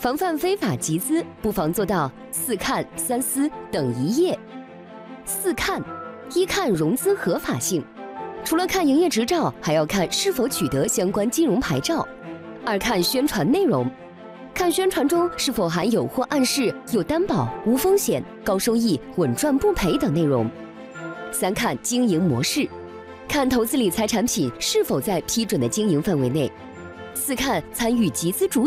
防范非法集资，不妨做到4看3思等一业。4看：一看融资合法性，除了看营业执照，还要看是否取得相关金融牌照。2看宣传内容，看宣传中是否含有或暗示有担保、无风险、高收益、稳赚不赔等内容。3看经营模式，看投资理财产品是否在批准的经营范围内。4看参与集资主